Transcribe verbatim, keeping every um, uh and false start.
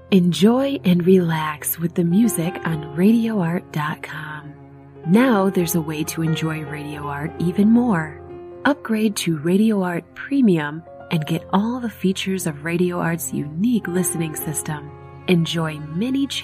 Enjoy and relax with the music on radio art dot com. Now there's a way to enjoy Radio Art even more. Upgrade to Radio Art Premium and get all the features of Radio Art's unique listening system. Enjoy many channels.